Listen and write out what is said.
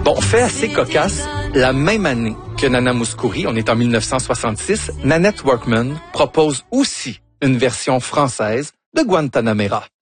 Bon, fait assez cocasse, la même année que Nana Mouskouri, on est en 1966, Nanette Workman propose aussi une version française de Guantanamera.